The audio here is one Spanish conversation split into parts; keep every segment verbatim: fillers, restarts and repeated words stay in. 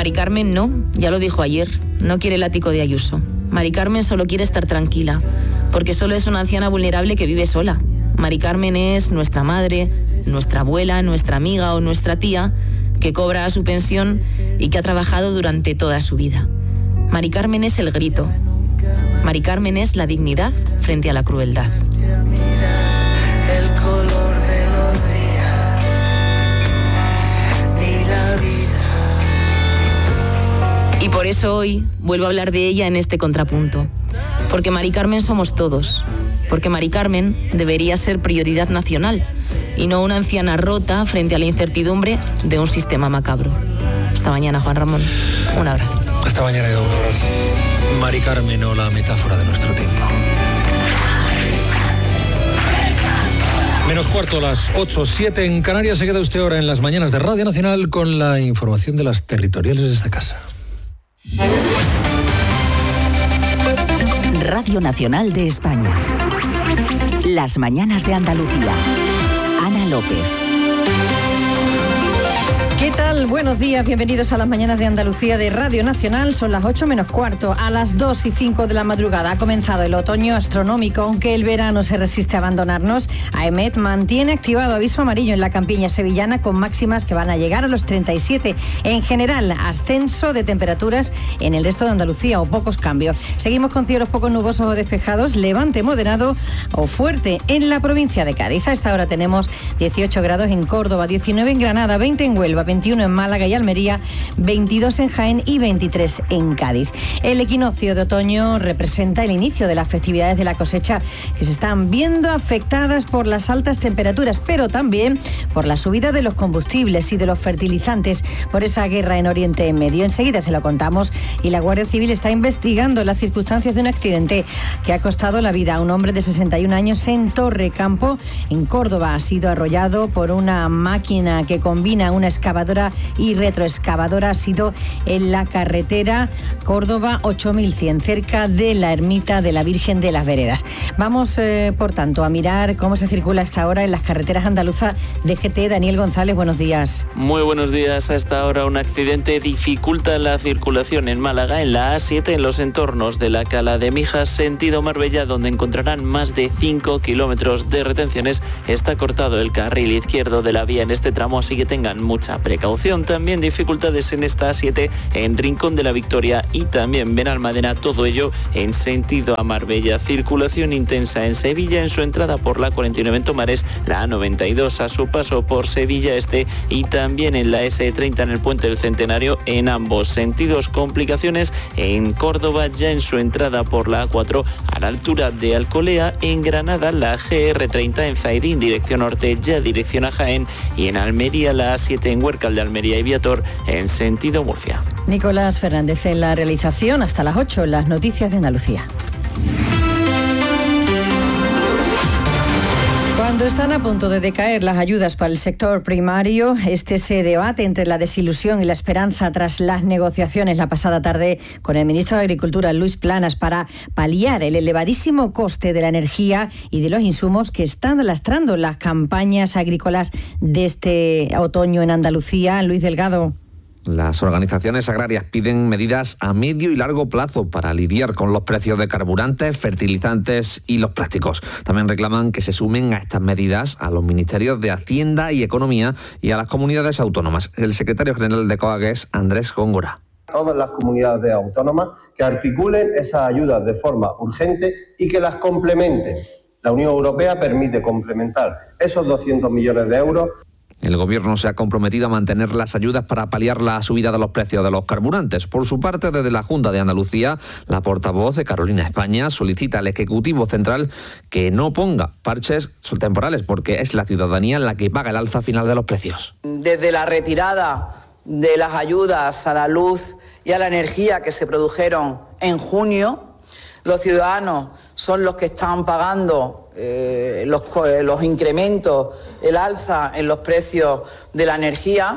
Mari Carmen no, ya lo dijo ayer, no quiere el ático de Ayuso. Mari Carmen solo quiere estar tranquila, porque solo es una anciana vulnerable que vive sola. Mari Carmen es nuestra madre, nuestra abuela, nuestra amiga o nuestra tía, que cobra su pensión y que ha trabajado durante toda su vida. Mari Carmen es el grito. Mari Carmen es la dignidad frente a la crueldad. Y por eso hoy vuelvo a hablar de ella en este contrapunto. Porque Mari Carmen somos todos. Porque Mari Carmen debería ser prioridad nacional y no una anciana rota frente a la incertidumbre de un sistema macabro. Hasta mañana, Juan Ramón. Un abrazo. Hasta mañana, un abrazo. Mari Carmen o la metáfora de nuestro tiempo. Menos cuarto, las ocho, siete en Canarias. Se queda usted ahora en las mañanas de Radio Nacional con la información de las territoriales de esta casa. Radio Nacional de España. Las mañanas de Andalucía. Ana López. ¿Qué tal? Buenos días, bienvenidos a las mañanas de Andalucía de Radio Nacional. Son las ocho menos cuarto, a las dos y cinco de la madrugada. Ha comenzado el otoño astronómico, aunque el verano se resiste a abandonarnos. AEMET mantiene activado aviso amarillo en la campiña sevillana con máximas que van a llegar a los treinta y siete. En general, ascenso de temperaturas en el resto de Andalucía o pocos cambios. Seguimos con cielos poco nubosos o despejados, levante moderado o fuerte en la provincia de Cádiz. A esta hora tenemos dieciocho grados en Córdoba, diecinueve en Granada, veinte en Huelva, veintiuno en Málaga y Almería, veintidós en Jaén y veintitrés en Cádiz. El equinoccio de otoño representa el inicio de las festividades de la cosecha que se están viendo afectadas por las altas temperaturas, pero también por la subida de los combustibles y de los fertilizantes, por esa guerra en Oriente Medio. Enseguida se lo contamos y la Guardia Civil está investigando las circunstancias de un accidente que ha costado la vida a un hombre de sesenta y un años en Torrecampo, en Córdoba. Ha sido arrollado por una máquina que combina una excavadora y retroexcavadora. Ha sido en la carretera Córdoba ocho mil cien, cerca de la ermita de la Virgen de las Veredas. Vamos, eh, por tanto, a mirar cómo se circula a esta hora en las carreteras andaluzas. D G T, Daniel González, buenos días. Muy buenos días. A esta hora un accidente dificulta la circulación en Málaga, en la A siete, en los entornos de la Cala de Mijas, sentido Marbella, donde encontrarán más de cinco kilómetros de retenciones. Está cortado el carril izquierdo de la vía en este tramo, así que tengan mucha precaución. También dificultades en esta A siete en Rincón de la Victoria y también Benalmádena, todo ello en sentido a Marbella. Circulación intensa en Sevilla en su entrada por la cuarenta y nueve en Tomares, la A noventa y dos a su paso por Sevilla Este y también en la ese treinta en el Puente del Centenario, en ambos sentidos. Complicaciones en Córdoba ya en su entrada por la A cuatro a la altura de Alcolea, en Granada la G R treinta en Zaidín dirección norte ya dirección a Jaén y en Almería la A siete en Huércal de Almería y Viator en sentido Murcia. Nicolás Fernández en la realización. Hasta las ocho, las noticias de Andalucía. Cuando están a punto de decaer las ayudas para el sector primario, este se debate entre la desilusión y la esperanza tras las negociaciones la pasada tarde con el ministro de Agricultura, Luis Planas, para paliar el elevadísimo coste de la energía y de los insumos que están lastrando las campañas agrícolas de este otoño en Andalucía. Luis Delgado. Las organizaciones agrarias piden medidas a medio y largo plazo para lidiar con los precios de carburantes, fertilizantes y los plásticos. También reclaman que se sumen a estas medidas a los ministerios de Hacienda y Economía y a las comunidades autónomas. El secretario general de COAG, Andrés Góngora. Todas las comunidades autónomas que articulen esas ayudas de forma urgente y que las complementen. La Unión Europea permite complementar esos doscientos millones de euros. El Gobierno se ha comprometido a mantener las ayudas para paliar la subida de los precios de los carburantes. Por su parte, desde la Junta de Andalucía, la portavoz de Carolina España solicita al Ejecutivo Central que no ponga parches temporales, porque es la ciudadanía la que paga el alza final de los precios. Desde la retirada de las ayudas a la luz y a la energía que se produjeron en junio, los ciudadanos son los que están pagando eh, los, los incrementos, el alza en los precios de la energía.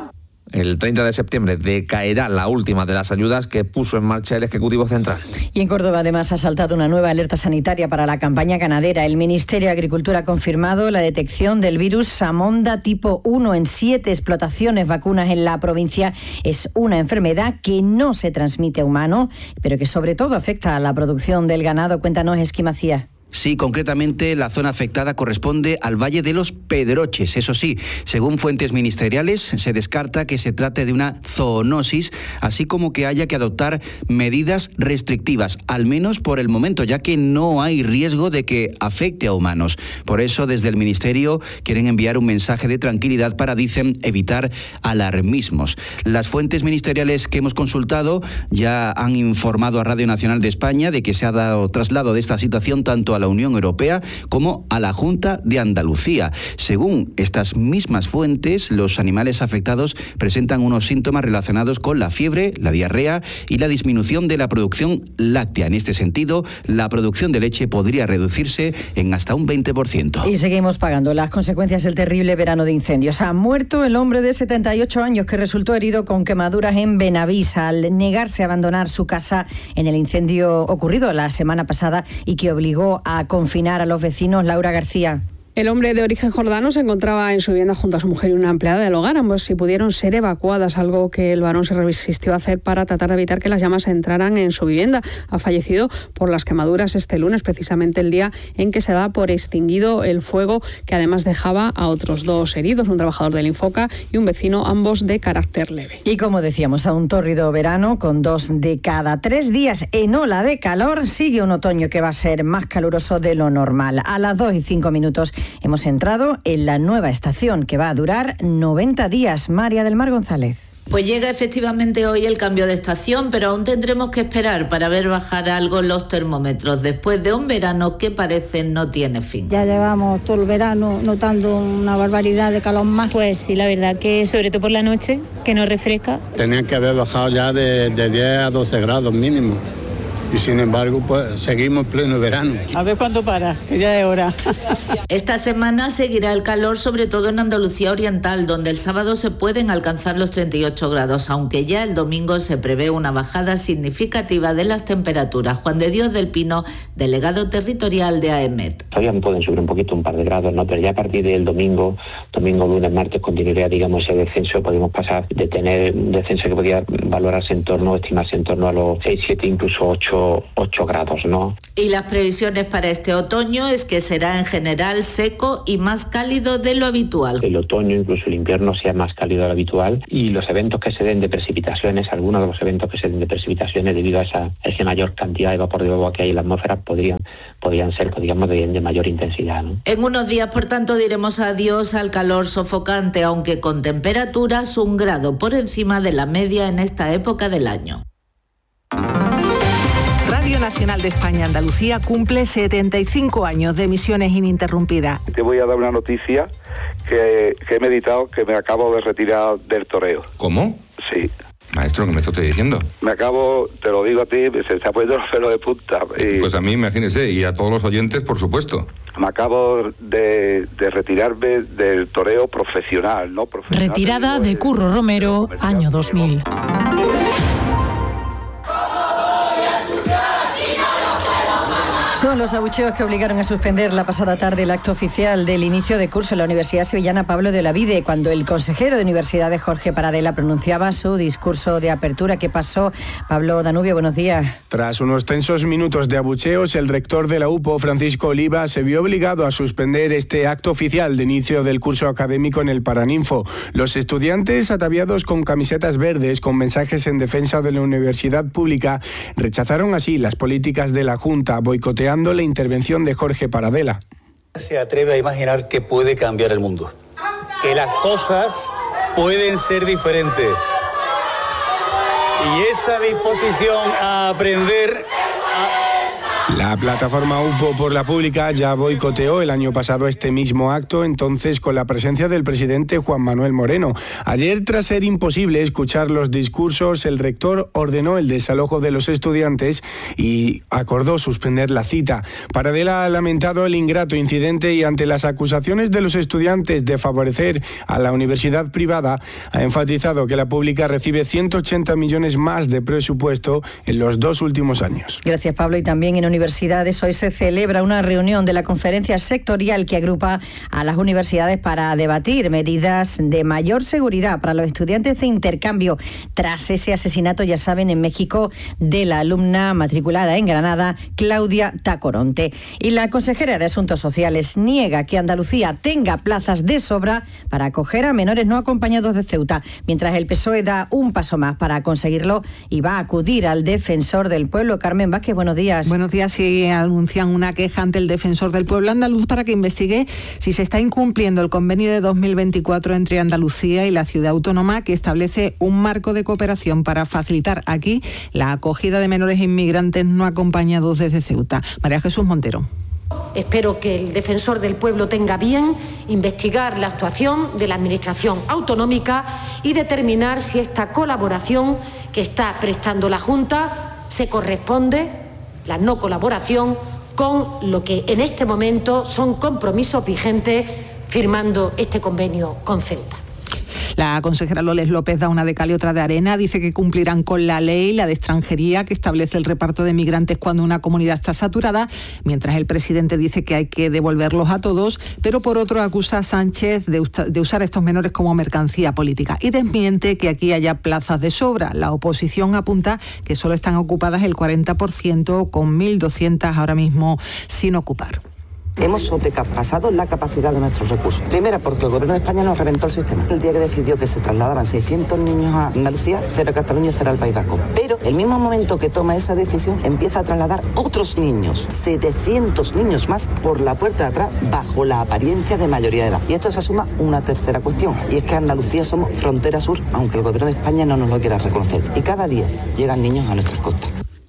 El treinta de septiembre decaerá la última de las ayudas que puso en marcha el Ejecutivo Central. Y en Córdoba además ha saltado una nueva alerta sanitaria para la campaña ganadera. El Ministerio de Agricultura ha confirmado la detección del virus Samonda tipo uno en siete explotaciones vacunas en la provincia. Es una enfermedad que no se transmite a humano, pero que sobre todo afecta a la producción del ganado. Cuéntanos, Esqui Macías. Sí, concretamente la zona afectada corresponde al Valle de los Pedroches. Eso sí, según fuentes ministeriales, se descarta que se trate de una zoonosis, así como que haya que adoptar medidas restrictivas, al menos por el momento, ya que no hay riesgo de que afecte a humanos. Por eso, desde el Ministerio quieren enviar un mensaje de tranquilidad para, dicen, evitar alarmismos. Las fuentes ministeriales que hemos consultado ya han informado a Radio Nacional de España de que se ha dado traslado de esta situación tanto a la Unión Europea como a la Junta de Andalucía. Según estas mismas fuentes, los animales afectados presentan unos síntomas relacionados con la fiebre, la diarrea y la disminución de la producción láctea. En este sentido, la producción de leche podría reducirse en hasta un veinte por ciento. Y seguimos pagando las consecuencias del terrible verano de incendios. Ha muerto el hombre de setenta y ocho años que resultó herido con quemaduras en Benavís al negarse a abandonar su casa en el incendio ocurrido la semana pasada y que obligó a confinar a los vecinos. Laura García. El hombre de origen jordano se encontraba en su vivienda junto a su mujer y una empleada del hogar. Ambos sí pudieron ser evacuadas, algo que el varón se resistió a hacer para tratar de evitar que las llamas entraran en su vivienda. Ha fallecido por las quemaduras este lunes, precisamente el día en que se da por extinguido el fuego, que además dejaba a otros dos heridos, un trabajador del Infoca y un vecino, ambos de carácter leve. Y como decíamos, a un tórrido verano con dos de cada tres días en ola de calor, sigue un otoño que va a ser más caluroso de lo normal. A las dos y cinco minutos hemos entrado en la nueva estación que va a durar noventa días. María del Mar González. Pues llega efectivamente hoy el cambio de estación, pero aún tendremos que esperar para ver bajar algo los termómetros después de un verano que parece no tiene fin. Ya llevamos todo el verano notando una barbaridad de calor más. Pues sí, la verdad que sobre todo por la noche, que nos refresca. Tenían que haber bajado ya de, de diez a doce grados mínimo. Y sin embargo, pues seguimos en pleno verano. A ver cuándo para, que ya es hora. Esta semana seguirá el calor, sobre todo en Andalucía Oriental, donde el sábado se pueden alcanzar los treinta y ocho grados, aunque ya el domingo se prevé una bajada significativa de las temperaturas. Juan de Dios del Pino, delegado territorial de AEMET. Todavía pueden subir un poquito, un par de grados, ¿no? Pero ya a partir del domingo, domingo, lunes, martes, continuaría, digamos, ese descenso. Podemos pasar de tener un descenso que podía valorarse en torno, estimarse en torno a los seis, siete, incluso ocho grados, ¿no? Y las previsiones para este otoño es que será en general seco y más cálido de lo habitual. El otoño, incluso el invierno, sea más cálido de lo habitual, y los eventos que se den de precipitaciones, algunos de los eventos que se den de precipitaciones debido a esa, a esa mayor cantidad de vapor de agua que hay en la atmósfera podrían, podrían ser, digamos, de, de mayor intensidad, ¿no? En unos días, por tanto, diremos adiós al calor sofocante, aunque con temperaturas un grado por encima de la media en esta época del año. Radio Nacional de España Andalucía cumple setenta y cinco años de emisiones ininterrumpidas. Te voy a dar una noticia que, que he meditado, que me acabo de retirar del toreo. ¿Cómo? Sí. Maestro, ¿qué me está usted diciendo? Me acabo, te lo digo a ti, se está poniendo los pelos de punta. Y pues a mí, imagínese, y a todos los oyentes, por supuesto. Me acabo de, de retirarme del toreo profesional, ¿no? Profesional, Retirada de Curro Romero, año dos mil. Son los abucheos que obligaron a suspender la pasada tarde el acto oficial del inicio de curso en la Universidad Sevillana Pablo de Olavide, cuando el consejero de Universidades, Jorge Paradela, pronunciaba su discurso de apertura. ¿Qué pasó? Pablo Danubio, buenos días. Tras unos tensos minutos de abucheos, el rector de la U P O, Francisco Oliva, se vio obligado a suspender este acto oficial de inicio del curso académico en el Paraninfo. Los estudiantes, ataviados con camisetas verdes con mensajes en defensa de la universidad pública, rechazaron así las políticas de la Junta, boicoteando la intervención de Jorge Paradela. Se atreve a imaginar que puede cambiar el mundo, que las cosas pueden ser diferentes. Y esa disposición a aprender, La plataforma UPO por la Pública ya boicoteó el año pasado este mismo acto, entonces con la presencia del presidente Juan Manuel Moreno. Ayer, tras ser imposible escuchar los discursos, el rector ordenó el desalojo de los estudiantes y acordó suspender la cita. Paradela ha lamentado el ingrato incidente y ante las acusaciones de los estudiantes de favorecer a la universidad privada, ha enfatizado que la pública recibe ciento ochenta millones más de presupuesto en los dos últimos años. Gracias, Pablo. Y también en universidades hoy se celebra una reunión de la conferencia sectorial que agrupa a las universidades para debatir medidas de mayor seguridad para los estudiantes de intercambio tras ese asesinato, ya saben, en México de la alumna matriculada en Granada, Claudia Tacoronte. Y la consejera de Asuntos Sociales niega que Andalucía tenga plazas de sobra para acoger a menores no acompañados de Ceuta, mientras el P S O E da un paso más para conseguirlo y va a acudir al defensor del pueblo. Carmen Vázquez, buenos días. Buenos días. Sí, anuncian una queja ante el defensor del pueblo andaluz para que investigue si se está incumpliendo el convenio de dos mil veinticuatro entre Andalucía y la ciudad autónoma que establece un marco de cooperación para facilitar aquí la acogida de menores inmigrantes no acompañados desde Ceuta. María Jesús Montero. Espero que el defensor del pueblo tenga bien investigar la actuación de la Administración autonómica y determinar si esta colaboración que está prestando la Junta se corresponde, la no colaboración, con lo que en este momento son compromisos vigentes firmando este convenio con Ceuta. La consejera Loles López da una de cal y otra de arena. Dice que cumplirán con la ley, la de extranjería, que establece el reparto de migrantes cuando una comunidad está saturada, mientras el presidente dice que hay que devolverlos a todos, pero por otro acusa a Sánchez de, de usar a estos menores como mercancía política y desmiente que aquí haya plazas de sobra. La oposición apunta que solo están ocupadas el cuarenta por ciento, con mil doscientas ahora mismo sin ocupar. Hemos sobrepasado la capacidad de nuestros recursos. Primera, porque el Gobierno de España nos reventó el sistema. El día que decidió que se trasladaban seiscientos niños a Andalucía, cero a Cataluña, cero al País Vasco. Pero el mismo momento que toma esa decisión, empieza a trasladar otros niños, setecientos niños más, por la puerta de atrás, bajo la apariencia de mayoría de edad. Y esto se asuma una tercera cuestión, y es que Andalucía somos frontera sur, aunque el Gobierno de España no nos lo quiera reconocer. Y cada día llegan niños a nuestras costas.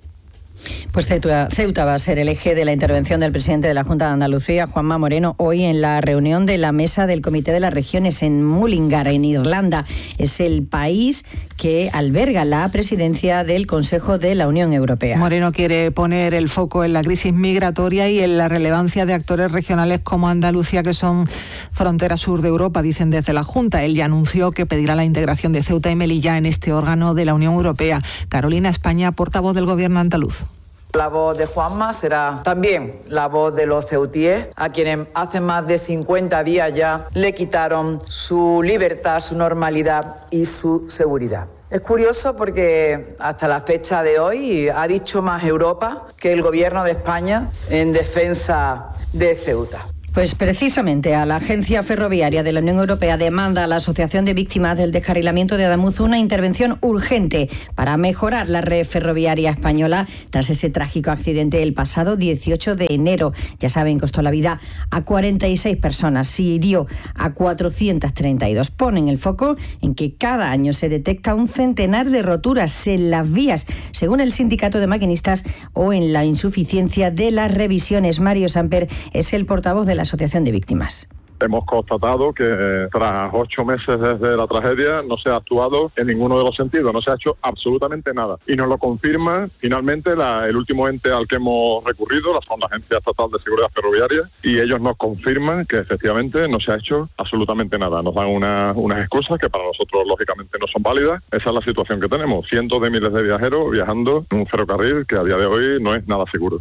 Pues Ceuta, Ceuta va a ser el eje de la intervención del presidente de la Junta de Andalucía, Juanma Moreno, hoy en la reunión de la mesa del Comité de las Regiones en Mullingar, en Irlanda. Es el país que alberga la presidencia del Consejo de la Unión Europea. Moreno quiere poner el foco en la crisis migratoria y en la relevancia de actores regionales como Andalucía, que son frontera sur de Europa, dicen desde la Junta. Él ya anunció que pedirá la integración de Ceuta y Melilla en este órgano de la Unión Europea. Carolina España, portavoz del Gobierno andaluz. La voz de Juanma será también la voz de los ceutíes, a quienes hace más de cincuenta días ya le quitaron su libertad, su normalidad y su seguridad. Es curioso porque hasta la fecha de hoy ha dicho más Europa que el Gobierno de España en defensa de Ceuta. Pues precisamente a la Agencia Ferroviaria de la Unión Europea demanda a la Asociación de Víctimas del Descarrilamiento de Adamuz una intervención urgente para mejorar la red ferroviaria española tras ese trágico accidente el pasado dieciocho de enero. Ya saben, costó la vida a cuarenta y seis personas y hirió a cuatrocientas treinta y dos. Ponen el foco en que cada año se detecta un centenar de roturas en las vías, según el Sindicato de Maquinistas, o en la insuficiencia de las revisiones. Mario Samper es el portavoz de la Asociación de Víctimas. Hemos constatado que tras ocho meses desde la tragedia no se ha actuado en ninguno de los sentidos, no se ha hecho absolutamente nada. Y nos lo confirma finalmente la, el último ente al que hemos recurrido, la, la Agencia Estatal de Seguridad Ferroviaria, y ellos nos confirman que efectivamente no se ha hecho absolutamente nada. Nos dan una, unas excusas que para nosotros lógicamente no son válidas. Esa es la situación que tenemos, cientos de miles de viajeros viajando en un ferrocarril que a día de hoy no es nada seguro.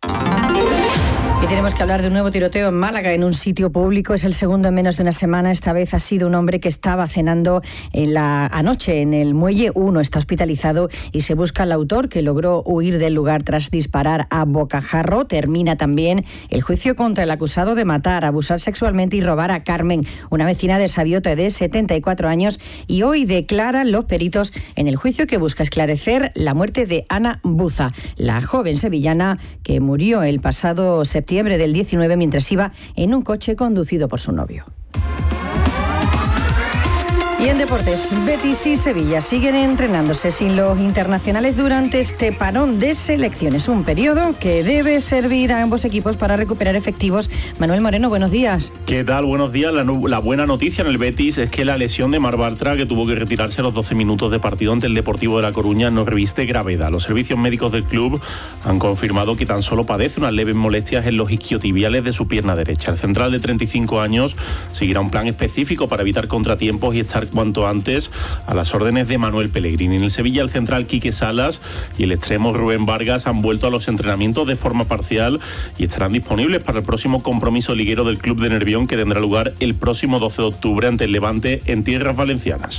Y tenemos que hablar de un nuevo tiroteo en Málaga, en un sitio público. Es el segundo en menos de una semana. Esta vez ha sido un hombre que estaba cenando en la anoche en el Muelle uno. Está hospitalizado y se busca al autor, que logró huir del lugar tras disparar a bocajarro. Termina también el juicio contra el acusado de matar, abusar sexualmente y robar a Carmen, una vecina de Sabiote de setenta y cuatro años. Y hoy declaran los peritos en el juicio que busca esclarecer la muerte de Ana Buza, la joven sevillana que murió el pasado septiembre del diecinueve mientras iba en un coche conducido por su novio. Y en deportes, Betis y Sevilla siguen entrenándose sin los internacionales durante este parón de selecciones. Un periodo que debe servir a ambos equipos para recuperar efectivos. Manuel Moreno, buenos días. ¿Qué tal? Buenos días. La, la buena noticia en el Betis es que la lesión de Marc Bartra, que tuvo que retirarse a los doce minutos de partido ante el Deportivo de La Coruña, no reviste gravedad. Los servicios médicos del club han confirmado que tan solo padece unas leves molestias en los isquiotibiales de su pierna derecha. El central de treinta y cinco años seguirá un plan específico para evitar contratiempos y estar cuanto antes a las órdenes de Manuel Pellegrini. En el Sevilla, el central Quique Salas y el extremo Rubén Vargas han vuelto a los entrenamientos de forma parcial y estarán disponibles para el próximo compromiso liguero del club de Nervión, que tendrá lugar el próximo doce de octubre ante el Levante en tierras valencianas.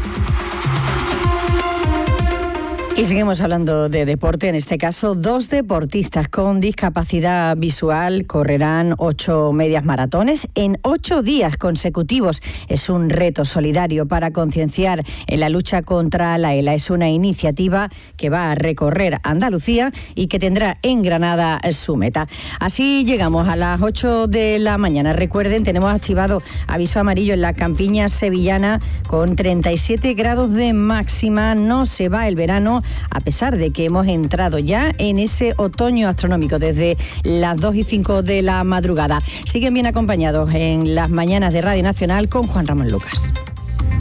Y seguimos hablando de deporte, en este caso dos deportistas con discapacidad visual correrán ocho medias maratones en ocho días consecutivos. Es un reto solidario para concienciar en la lucha contra la ELA. Es una iniciativa que va a recorrer Andalucía y que tendrá en Granada su meta. Así llegamos a las ocho de la mañana. Recuerden, tenemos activado aviso amarillo en la campiña sevillana con treinta y siete grados de máxima. No se va el verano, a pesar de que hemos entrado ya en ese otoño astronómico desde las dos y cinco de la madrugada. Siguen bien acompañados en las mañanas de Radio Nacional con Juan Ramón Lucas.